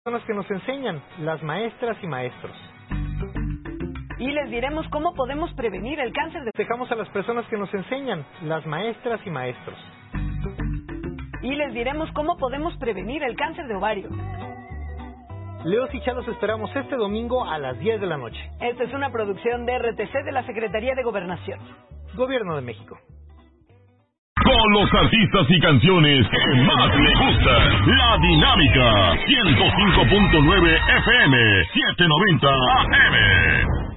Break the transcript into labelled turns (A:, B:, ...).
A: personas que nos enseñan, las maestras y maestros.
B: Y les diremos cómo podemos prevenir el cáncer de...
A: Dejamos a las personas que nos enseñan, las maestras y maestros.
B: Y les diremos cómo podemos prevenir el cáncer de ovario.
A: Leos y Chalos esperamos este domingo a las 10 de la noche.
B: Esta es una producción de RTC de la Secretaría de Gobernación.
A: Gobierno de México.
C: Con los artistas y canciones que más le gustan. La Dinámica 105.9 FM 790 AM.